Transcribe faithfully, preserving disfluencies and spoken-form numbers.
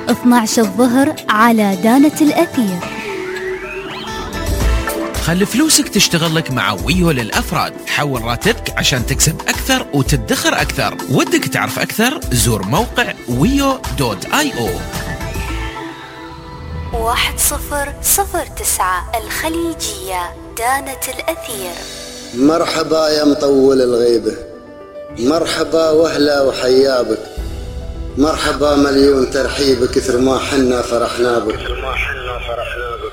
اثني عشر الظهر على دانة الأثير. خلي فلوسك تشتغل لك مع ويو للأفراد. حول راتبك عشان تكسب أكثر وتدخر أكثر. ودك تعرف أكثر؟ زور موقع ويو دوت آي أو. واحد صفر صفر تسعة الخليجية، دانة الأثير. مرحبا يا مطول الغيبة، مرحبا وهلا وحيابك، مرحبا مليون ترحيب، كثر ما حنا فرحنا بك.